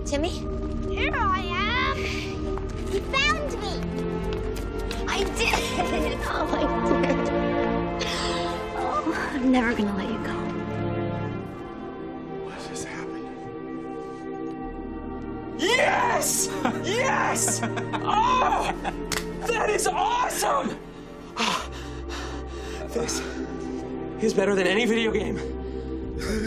Timmy? Here I am! You found me! I did! Oh, I did. Oh, I'm never gonna let you go. What just happened? Yes! Yes! Oh! That is awesome! This is better than any video game.